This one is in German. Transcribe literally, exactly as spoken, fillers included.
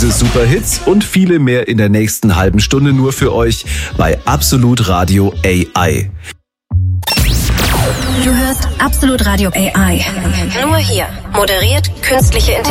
Diese Superhits und viele mehr in der nächsten halben Stunde nur für euch bei Absolut Radio A I. Du hörst Absolut Radio A I. Nur hier. Moderiert künstliche Intelligenz.